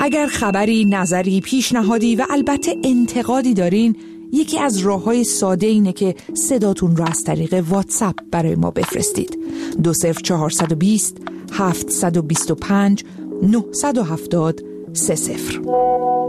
اگر خبری، نظری، پیشنهادی و البته انتقادی دارین، یکی از راه‌های ساده اینه که صداتون رو از طریق واتساپ برای ما بفرستید. 20420 725 970 30.